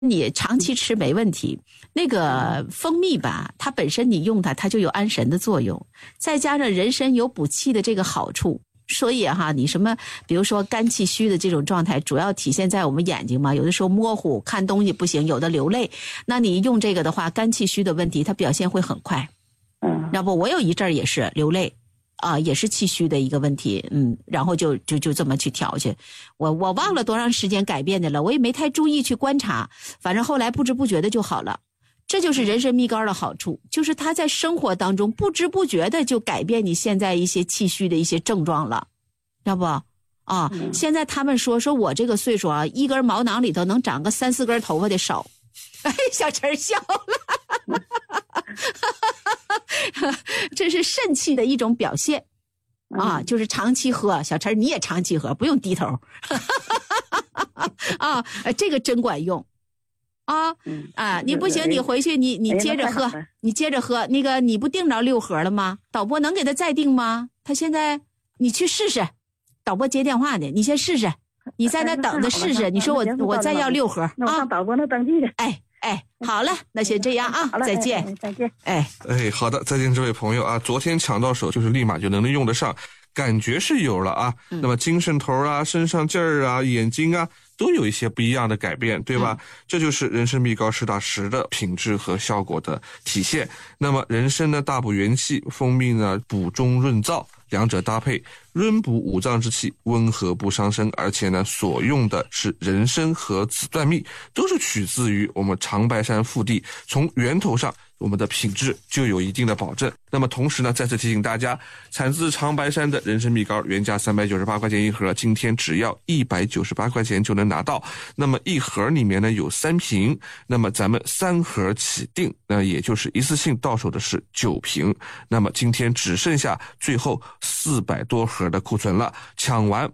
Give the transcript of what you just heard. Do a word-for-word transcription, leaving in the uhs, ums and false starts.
你长期吃没问题。那个蜂蜜吧，它本身你用它，它就有安神的作用，再加上人参有补气的这个好处，所以哈，你什么，比如说肝气虚的这种状态，主要体现在我们眼睛嘛，有的时候模糊，看东西不行，有的流泪。那你用这个的话，肝气虚的问题，它表现会很快。 嗯， 要不我有一阵儿也是流泪。啊，也是气虚的一个问题，嗯，然后就就就这么去调去，我我忘了多长时间改变的了，我也没太注意去观察，反正后来不知不觉的就好了。这就是人参蜜膏的好处，就是它在生活当中不知不觉的就改变你现在一些气虚的一些症状了，要不啊？嗯、现在他们说说我这个岁数啊，一根毛囊里头能长个三四根头发的少。哎，小陈笑了。这是肾气的一种表现啊，就是长期喝。小陈你也长期喝，不用低头。啊，这个真管用啊啊！你不行，你回去你你接着喝，你接着喝。那个你不订着六盒了吗？导播能给他再订吗？他现在你去试试，导播接电话的，你先试试，你在那等着试试。你说我我再要六盒啊？ 那我上导播那登记去。 哎。哎，好了，那先这样啊，再见， 哎、再见。 哎哎，好的，再见，这位朋友啊，昨天抢到手就是立马就能用得上，感觉是有了啊。嗯、那么精神头啊，身上劲儿啊，眼睛啊，都有一些不一样的改变，对吧？嗯、这就是人参蜜膏实打实的品质和效果的体现。那么人参呢，大补元气，蜂蜜呢，补中润燥。两者搭配，润补五脏之气，温和不伤身，而且呢，所用的是人参和紫断蜜，都是取自于我们长白山腹地，从源头上我们的品质就有一定的保证。那么同时呢，再次提醒大家，产自长白山的人参蜜膏原价三百九十八块钱一盒，今天只要一百九十八块钱就能拿到。那么一盒里面呢有三瓶，那么咱们三盒起订，那也就是一次性到手的是九瓶。那么今天只剩下最后四百多盒的库存了，抢完